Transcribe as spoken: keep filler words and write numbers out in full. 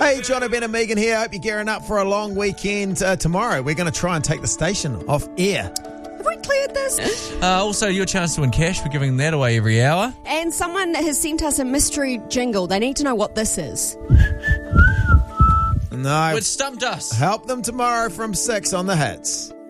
Hey, John, Ben and Megan here. Hope you're gearing up for a long weekend. Uh, tomorrow, we're going to try and take the station off air. Have we cleared this? Uh, also, your chance to win cash. We're giving that away every hour. And someone has sent us a mystery jingle. They need to know what this is. No. It stumped us. Help them tomorrow from six on the Hits.